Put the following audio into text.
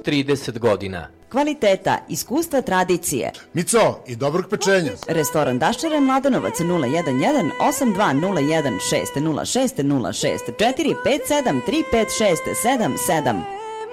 30 godina. Kvaliteta, iskustva, tradicije. Mico, i dobrog pečenja. Restoran Daščare, Mladenovac 011 8201 606 06 06 457 356 77